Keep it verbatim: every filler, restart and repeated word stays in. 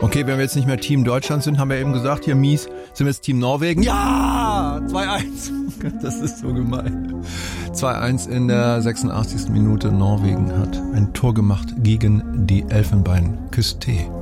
Okay, wenn wir jetzt nicht mehr Team Deutschland sind, haben wir eben gesagt, hier mies, sind wir jetzt Team Norwegen? Ja! zwei eins. Das ist so gemein. zwei eins in der sechsundachtzigsten Minute. Norwegen hat ein Tor gemacht gegen die Elfenbeinküste.